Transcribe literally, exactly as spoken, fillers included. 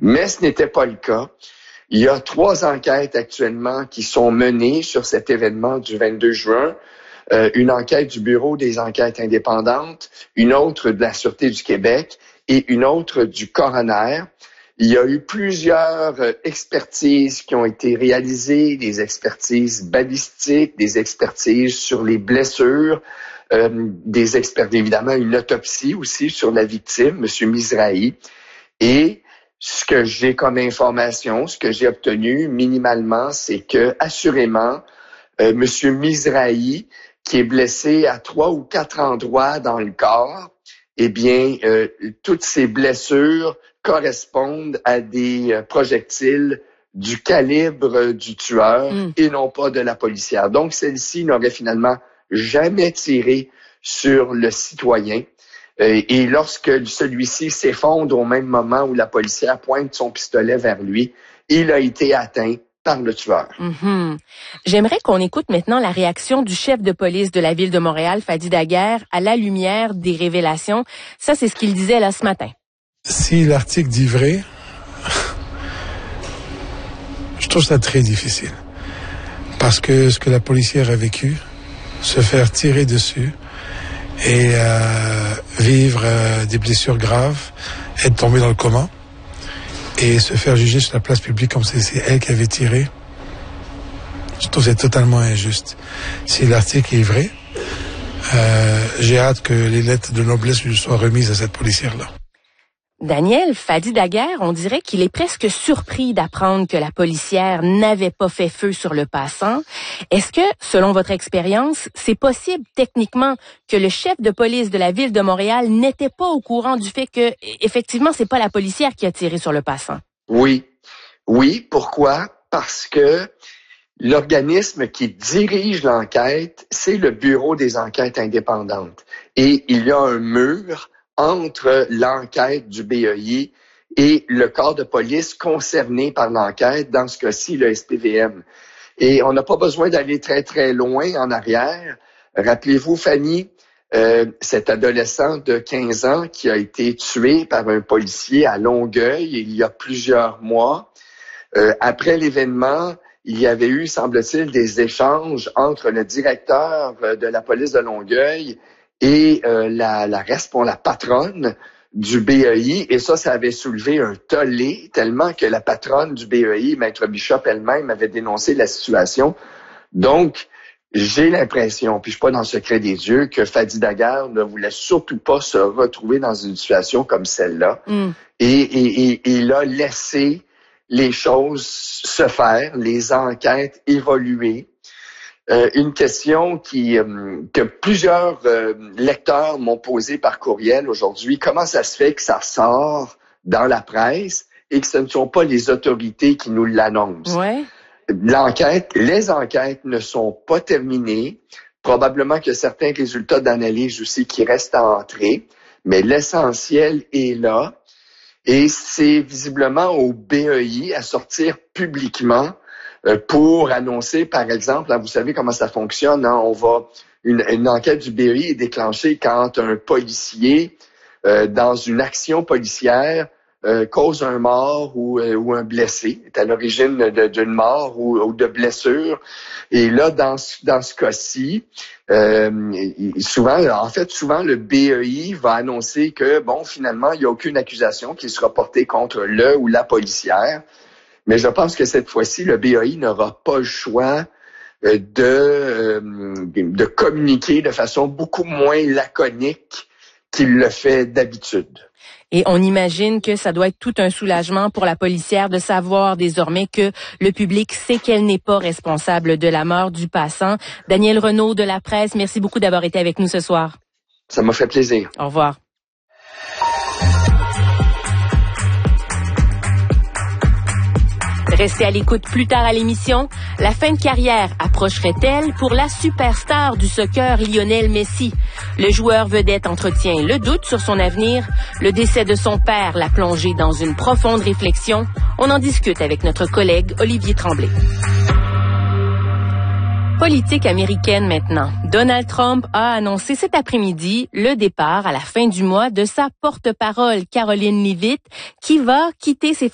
Mais ce n'était pas le cas. Il y a trois enquêtes actuellement qui sont menées sur cet événement du vingt-deux juin. Euh, une enquête du Bureau des enquêtes indépendantes, une autre de la Sûreté du Québec et une autre du coroner. Il y a eu plusieurs euh, expertises qui ont été réalisées, des expertises balistiques, des expertises sur les blessures, euh, des experts, évidemment une autopsie aussi sur la victime, M. Mizrahi. Et ce que j'ai comme information, ce que j'ai obtenu minimalement, c'est que assurément, euh, M. Mizrahi, qui est blessé à trois ou quatre endroits dans le corps, eh bien, euh, toutes ces blessures correspondent à des euh, projectiles du calibre du tueur mm. et non pas de la policière. Donc, celle-ci n'aurait finalement jamais tiré sur le citoyen. Euh, et lorsque celui-ci s'effondre au même moment où la policière pointe son pistolet vers lui, il a été atteint par le tueur. Mm-hmm. J'aimerais qu'on écoute maintenant la réaction du chef de police de la ville de Montréal, Fadi Daguerre, à la lumière des révélations. Ça, c'est ce qu'il disait là ce matin. Si l'article dit vrai, je trouve ça très difficile. Parce que ce que la policière a vécu, se faire tirer dessus et euh, vivre euh, des blessures graves, être tombé dans le coma et se faire juger sur la place publique comme si c'est elle qui avait tiré, je trouve que c'est totalement injuste. Si l'article est vrai, euh, j'ai hâte que les lettres de noblesse lui soient remises à cette policière-là. Daniel, Fadi Daguerre, on dirait qu'il est presque surpris d'apprendre que la policière n'avait pas fait feu sur le passant. Est-ce que, selon votre expérience, c'est possible techniquement que le chef de police de la ville de Montréal n'était pas au courant du fait que, effectivement, c'est pas la policière qui a tiré sur le passant? Oui. Oui. Pourquoi? Parce que l'organisme qui dirige l'enquête, c'est le Bureau des enquêtes indépendantes. Et il y a un mur entre l'enquête du B E I et le corps de police concerné par l'enquête, dans ce cas-ci, le S P V M. Et on n'a pas besoin d'aller très, très loin en arrière. Rappelez-vous, Fanny, euh, cet adolescent de quinze ans qui a été tué par un policier à Longueuil il y a plusieurs mois. Euh, après l'événement, il y avait eu, semble-t-il, des échanges entre le directeur de la police de Longueuil et euh, la, la, respon- la patronne du B E I, et ça, ça avait soulevé un tollé, tellement que la patronne du B E I, Maître Bishop elle-même, avait dénoncé la situation. Donc, j'ai l'impression, puis je suis pas dans le secret des dieux, que Fadi Daguerre ne voulait surtout pas se retrouver dans une situation comme celle-là. Mm. Et, et, et il a laissé les choses se faire, les enquêtes évoluer. Euh, une question qui euh, que plusieurs euh, lecteurs m'ont posée par courriel aujourd'hui. Comment ça se fait que ça sort dans la presse et que ce ne sont pas les autorités qui nous l'annoncent? Ouais. L'enquête, les enquêtes ne sont pas terminées. Probablement que certains résultats d'analyse aussi qui restent à entrer, mais l'essentiel est là. Et c'est visiblement au B E I à sortir publiquement pour annoncer, par exemple, là, vous savez comment ça fonctionne, hein, on va une, une enquête du B E I est déclenchée quand un policier, euh, dans une action policière, euh, cause un mort ou, euh, ou un blessé, est à l'origine de, d'une mort ou, ou de blessure. Et là, dans, dans ce cas-ci, euh, souvent, en fait, souvent le B E I va annoncer que, bon, finalement, il n'y a aucune accusation qui sera portée contre le ou la policière. Mais je pense que cette fois-ci, le B E I n'aura pas le choix de, de communiquer de façon beaucoup moins laconique qu'il le fait d'habitude. Et on imagine que ça doit être tout un soulagement pour la policière de savoir désormais que le public sait qu'elle n'est pas responsable de la mort du passant. Daniel Renaud de La Presse, merci beaucoup d'avoir été avec nous ce soir. Ça m'a fait plaisir. Au revoir. Restez à l'écoute plus tard à l'émission. La fin de carrière approcherait-elle pour la superstar du soccer Lionel Messi? Le joueur vedette entretient le doute sur son avenir. Le décès de son père l'a plongé dans une profonde réflexion. On en discute avec notre collègue Olivier Tremblay. Politique américaine maintenant. Donald Trump a annoncé cet après-midi le départ à la fin du mois de sa porte-parole Caroline Leavitt qui va quitter ses